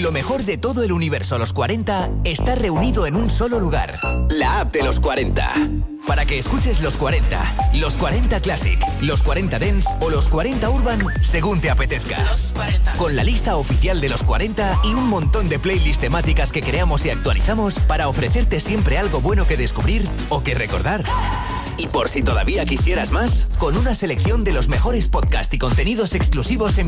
Lo mejor de todo el universo Los 40 está reunido en un solo lugar. La app de Los 40. Para que escuches Los 40, Los 40 Classic, Los 40 Dance o Los 40 Urban según te apetezca. Los 40. Con la lista oficial de Los 40 y un montón de playlists temáticas que creamos y actualizamos para ofrecerte siempre algo bueno que descubrir o que recordar. Y por si todavía quisieras más, con una selección de los mejores podcasts y contenidos exclusivos en